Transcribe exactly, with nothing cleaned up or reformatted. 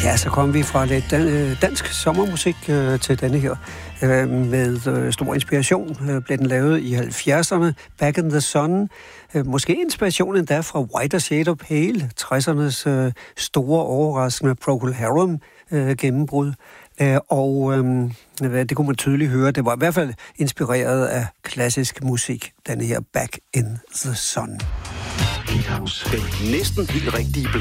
Ja, så kom vi fra lidt dansk sommermusik øh, til denne her. Øh, med øh, stor inspiration øh, blev den lavet i halvfjerdserne, Back in the Sun. Øh, måske inspirationen endda fra Whiter Shade of Pale, tressernes øh, store, overraskende Procol Harum øh, gennembrud. Øh, og øh, det kunne man tydeligt høre. Det var i hvert fald inspireret af klassisk musik, denne her Back in the Sun. Den næsten helt rigtige